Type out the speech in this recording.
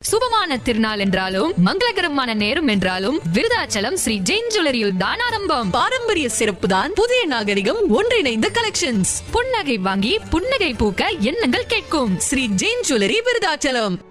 சுபமான திருநாள் என்றாலும் மங்களகரமான நேரம் என்றாலும் விருதாச்சலம் ஸ்ரீ ஜெயின் ஜுவல்லரியில் தான் ஆரம்பம். பாரம்பரிய சிறப்பு தான் புதிய நாகரிகம் ஒன்றிணைந்த கலெக்ஷன்ஸ். புன்னகை வாங்கி புன்னகை பூக்க எண்ணங்கள் கேட்கும். ஸ்ரீ ஜெயின் ஜுவல்லரி விருதாச்சலம்.